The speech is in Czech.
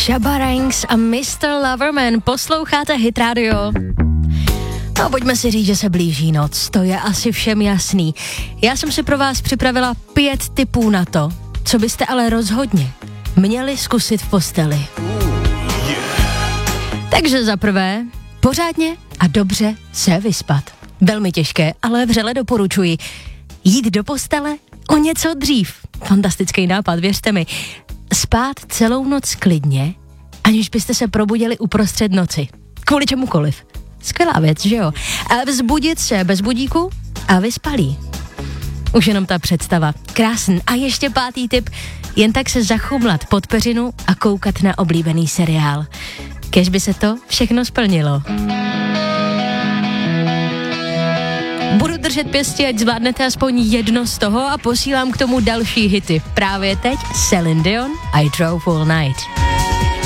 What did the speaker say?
Shabba Ranks a Mr. Loverman. Posloucháte Hit Radio. No, pojďme si říct, že se blíží noc. To je asi všem jasný. Já jsem si pro vás připravila 5 tipů na to, co byste ale rozhodně měli zkusit v posteli. Takže za prvé, pořádně a dobře se vyspat. Velmi těžké, ale vřele doporučuji. Jít do postele o něco dřív. Fantastický nápad, věřte mi. Spát celou noc klidně, aniž byste se probudili uprostřed noci. Kvůli čemukoliv. Skvělá věc, že jo? A vzbudit se bez budíku a vyspalí. Už jenom ta představa. Krásný. A ještě 5. tip. Jen tak se zachumlat pod peřinu a koukat na oblíbený seriál. Kéž by se to všechno splnilo. Budu držet pěstí, ať zvládnete aspoň jedno z toho a posílám k tomu další hity. Právě teď Celine Dion, I Drove All Night.